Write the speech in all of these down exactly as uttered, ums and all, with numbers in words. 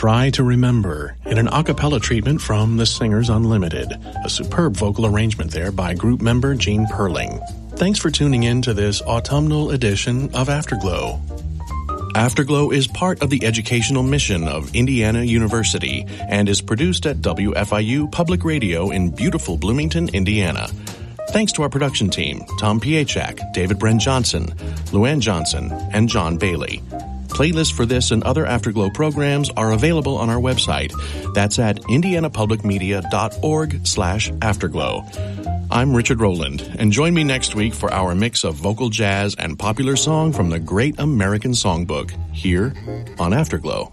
Try to Remember in an a cappella treatment from The Singers Unlimited, a superb vocal arrangement there by group member Gene Perling. Thanks for tuning in to this autumnal edition of Afterglow. Afterglow is part of the educational mission of Indiana University and is produced at W F I U Public Radio in beautiful Bloomington, Indiana. Thanks to our production team, Tom Piechak, David Bren Johnson, Luann Johnson, and John Bailey. Playlists for this and other Afterglow programs are available on our website. That's at indianapublicmedia.org slash afterglow. I'm Richard Rowland, and join me next week for our mix of vocal jazz and popular song from the Great American Songbook, here on Afterglow.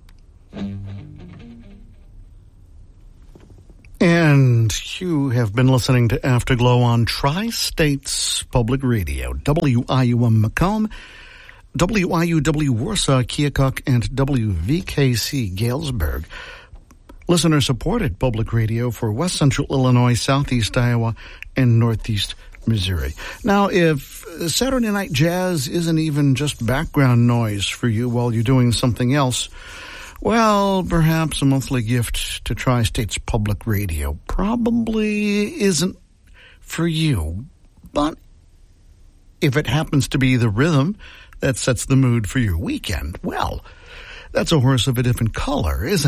And you have been listening to Afterglow on Tri-States Public Radio, W I U M Macomb, W I U W Warsaw, Keokuk, and W V K C Galesburg. Listener-supported public radio for West Central Illinois, Southeast Iowa, and Northeast Missouri. Now, if Saturday Night Jazz isn't even just background noise for you while you're doing something else, well, perhaps a monthly gift to Tri-States Public Radio probably isn't for you. But if it happens to be the rhythm that sets the mood for your weekend, well, that's a horse of a different color, isn't it?